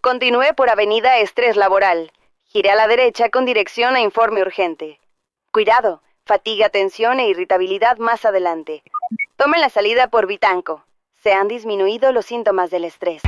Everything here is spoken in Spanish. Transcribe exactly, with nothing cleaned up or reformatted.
Continúe por Avenida Estrés Laboral. Gire a la derecha con dirección a informe urgente. Cuidado, fatiga, tensión e irritabilidad más adelante. Tome la salida por Vitanco. Se han disminuido los síntomas del estrés.